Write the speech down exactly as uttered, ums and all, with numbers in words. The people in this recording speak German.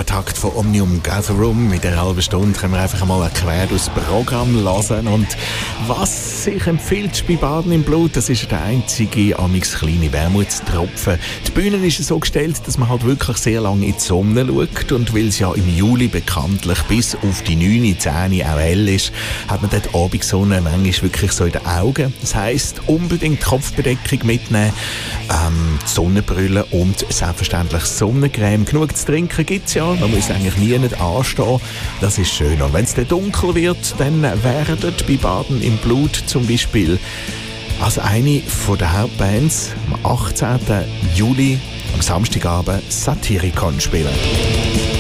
Auftakt von Omnium Gather Room. Mit der halben Stunde können wir einfach einmal quer durchs Programm hören. Und was sich empfiehlt bei Baden im Blut, das ist der einzige amix kleine Wermutstropfen. Die Bühne ist so gestellt, dass man halt wirklich sehr lange in die Sonne schaut. Und weil es ja im Juli bekanntlich bis auf die neun, zehn auch hell ist, hat man dort Abendsonne manchmal wirklich so in den Augen. Das heisst, unbedingt Kopfbedeckung mitnehmen, ähm, Sonnenbrille und selbstverständlich Sonnencreme. Genug zu trinken gibt es ja, man muss eigentlich nie nicht anstehen. Das ist schön. Und wenn es dann dunkel wird, dann werden bei Baden im Blut zum Beispiel als eine von der Hauptbands am achtzehnten Juli am Samstagabend Satyricon spielen.